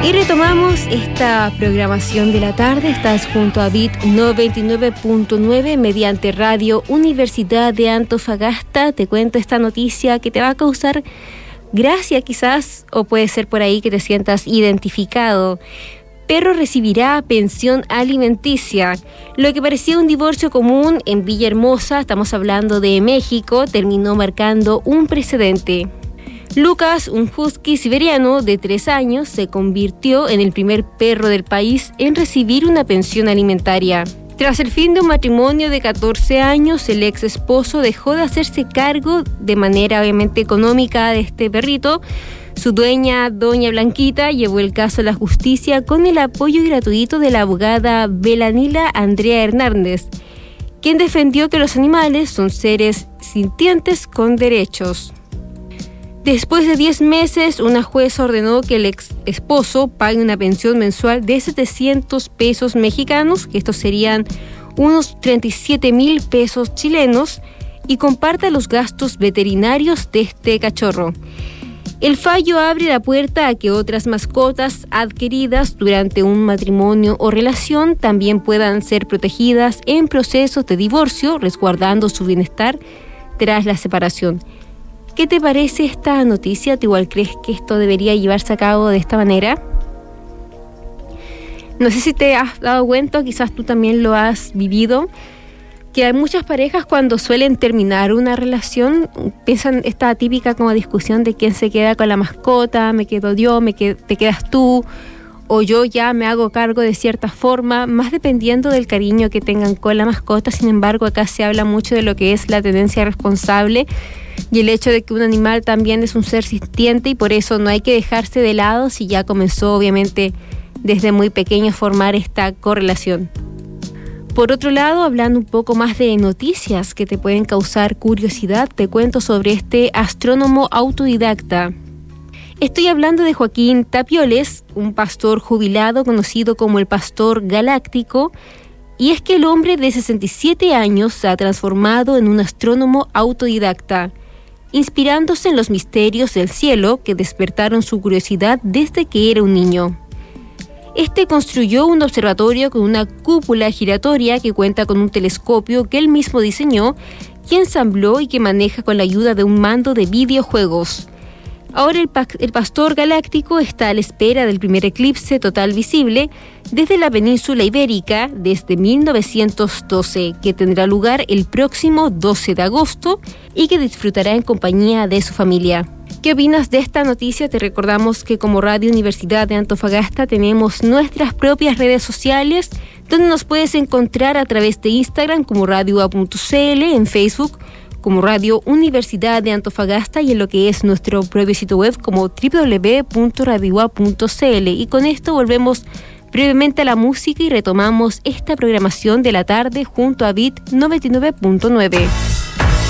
Y retomamos esta programación de la tarde. Estás junto a Bit 99.9 mediante Radio Universidad de Antofagasta. Te cuento esta noticia que te va a causar gracia quizás, o puede ser por ahí que te sientas identificado. Perro recibirá pensión alimenticia. Lo que parecía un divorcio común en Villahermosa, estamos hablando de México, terminó marcando un precedente. Lucas, un husky siberiano de 3 años, se convirtió en el primer perro del país en recibir una pensión alimentaria. Tras el fin de un matrimonio de 14 años, el ex esposo dejó de hacerse cargo de manera obviamente económica de este perrito. Su dueña, doña Blanquita, llevó el caso a la justicia con el apoyo gratuito de la abogada Belanila Andrea Hernández, quien defendió que los animales son seres sintientes con derechos. Después de 10 meses, una jueza ordenó que el ex esposo pague una pensión mensual de 700 pesos mexicanos, que estos serían unos 37,000 pesos chilenos, y comparta los gastos veterinarios de este cachorro. El fallo abre la puerta a que otras mascotas adquiridas durante un matrimonio o relación también puedan ser protegidas en procesos de divorcio, resguardando su bienestar tras la separación. ¿Qué te parece esta noticia? ¿Tú igual crees que esto debería llevarse a cabo de esta manera? No sé si te has dado cuenta, quizás tú también lo has vivido, que hay muchas parejas cuando suelen terminar una relación, piensan esta típica como discusión de quién se queda con la mascota, me quedo yo, te quedas tú, o yo ya me hago cargo de cierta forma, más dependiendo del cariño que tengan con la mascota. Sin embargo, acá se habla mucho de lo que es la tenencia responsable y el hecho de que un animal también es un ser sintiente, y por eso no hay que dejarse de lado si ya comenzó obviamente desde muy pequeño a formar esta correlación. Por otro lado, hablando un poco más de noticias que te pueden causar curiosidad, te cuento sobre este astrónomo autodidacta. Estoy hablando de Joaquín Tapioles, un pastor jubilado conocido como el Pastor Galáctico, y es que el hombre de 67 años se ha transformado en un astrónomo autodidacta, inspirándose en los misterios del cielo que despertaron su curiosidad desde que era un niño. Este construyó un observatorio con una cúpula giratoria que cuenta con un telescopio que él mismo diseñó, que ensambló y que maneja con la ayuda de un mando de videojuegos. Ahora el Pastor Galáctico está a la espera del primer eclipse total visible desde la península ibérica desde 1912, que tendrá lugar el próximo 12 de agosto y que disfrutará en compañía de su familia. ¿Qué opinas de esta noticia? Te recordamos que como Radio Universidad de Antofagasta tenemos nuestras propias redes sociales, donde nos puedes encontrar a través de Instagram como radio.cl, en Facebook como Radio Universidad de Antofagasta y en lo que es nuestro propio sitio web como www.radioa.cl. Y con esto volvemos brevemente a la música y retomamos esta programación de la tarde junto a Bit 99.9.